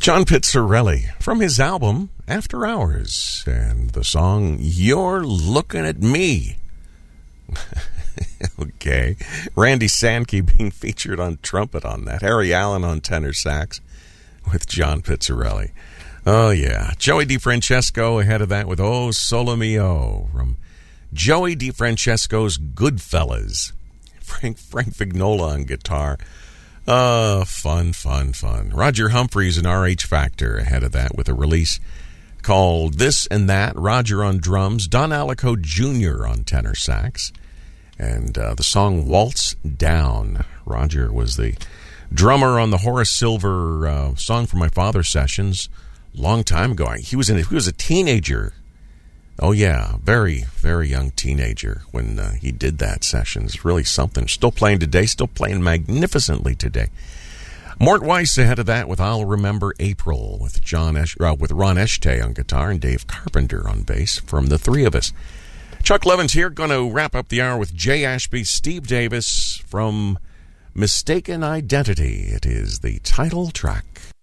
John Pizzarelli from his album After Hours, and the song You're Looking at Me. Okay. Randy Sankey being featured on trumpet on that. Harry Allen on tenor sax with John Pizzarelli. Oh, yeah. Joey DeFrancesco ahead of that with Oh Solo Mio from Joey DeFrancesco's Goodfellas. Frank Vignola on guitar. Fun. Roger Humphreys and RH Factor ahead of that with a release called This and That. Roger on drums. Don Alico Jr. on tenor sax. And the song Waltz Down. Roger was the drummer on the Horace Silver Song for My Father sessions long time ago. He was a teenager. Oh, yeah, very, very young teenager when he did that sessions. Really something. Still playing today, still playing magnificently today. Mort Weiss ahead of that with I'll Remember April with with Ron Eschete on guitar and Dave Carpenter on bass from the three of us. Chuck Levins here, going to wrap up the hour with Jay Ashby, Steve Davis from Mistaken Identity. It is the title track.